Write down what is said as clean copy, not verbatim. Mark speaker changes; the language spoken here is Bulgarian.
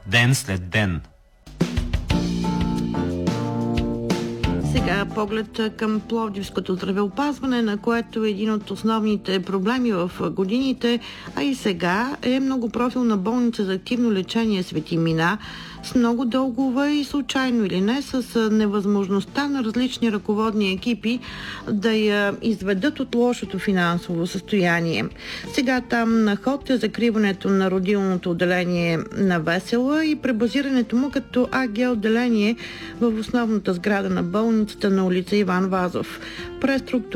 Speaker 1: ден след ден.
Speaker 2: Сега поглед към пловдивското здравеопазване, на което един от основните проблеми в годините, а и сега е многопрофилна болница за активно лечение Свети Мина, с много дългове и случайно или не, с невъзможността на различни ръководни екипи да я изведат от лошото финансово състояние. Сега там на ход е закриването на родилното отделение на Весела и пребазирането му като АГ отделение в основната сграда на болницата на улица Иван Вазов.